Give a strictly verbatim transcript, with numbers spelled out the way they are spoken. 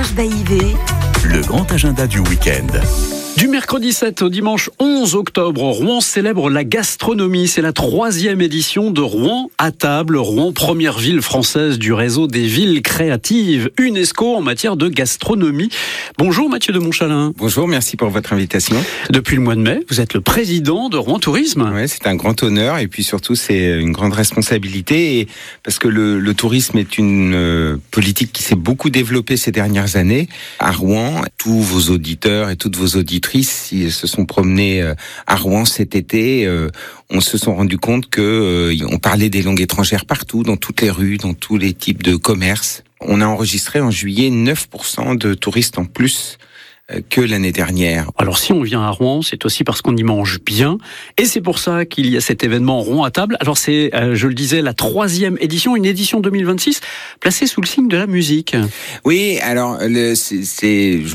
Serge Baillivet. Le grand agenda du week-end. Du mercredi sept au dimanche onze octobre, Rouen célèbre la gastronomie. C'est la troisième édition de Rouen à table. Rouen, première ville française du réseau des villes créatives UNESCO en matière de gastronomie. Bonjour Mathieu de Montchalin. Bonjour, merci pour votre invitation. Depuis le mois de mai, vous êtes le président de Rouen Tourisme. Ouais, c'est un grand honneur et puis surtout c'est une grande responsabilité et parce que le, le tourisme est une euh, politique qui s'est beaucoup développée ces dernières années. À Rouen, tous vos auditeurs et toutes vos auditrices Ils se sont promenés à Rouen cet été, on se sont rendu compte que on parlait des langues étrangères partout, dans toutes les rues, dans tous les types de commerces. On a enregistré en juillet neuf pour cent de touristes en plus que l'année dernière. Alors si on vient à Rouen, c'est aussi parce qu'on y mange bien, et c'est pour ça qu'il y a cet événement Rouen à table. Alors c'est, euh, je le disais, la troisième édition, une édition deux mille vingt-six, placée sous le signe de la musique. Oui, alors le, c'est, c'est